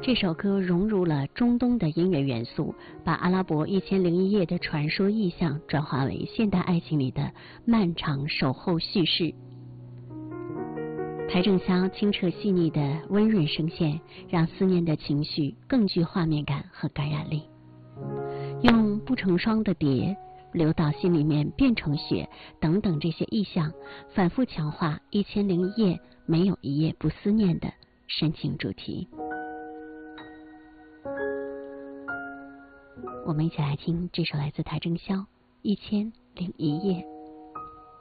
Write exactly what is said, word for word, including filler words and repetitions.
这首歌融入了中东的音乐元素，把阿拉伯一千零一夜的传说意象转化为现代爱情里的漫长守候叙事。邰正宵清澈细腻的温润声线，让思念的情绪更具画面感和感染力。用不成双的蝶流到心里面变成雪等等这些意象，反复强化一千零一夜没有一夜不思念的深情主题。我们一起来听这首来自邰正宵一千零一夜。